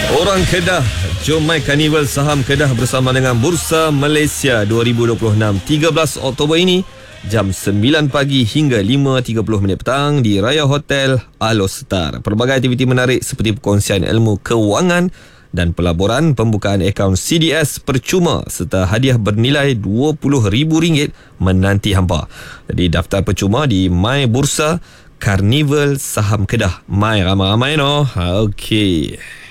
Orang Kedah, jom mai Karnival Saham Kedah bersama dengan Bursa Malaysia 2026 13 Oktober ini jam 9 pagi hingga 5.30 minit petang di Raya Hotel Alostar. Pelbagai aktiviti menarik seperti perkongsian ilmu kewangan dan pelaburan, pembukaan akaun CDS percuma serta hadiah bernilai RM20,000 menanti hampa. Jadi daftar percuma di My Bursa Karnival Saham Kedah. Mai ramai-ramai no. Okey.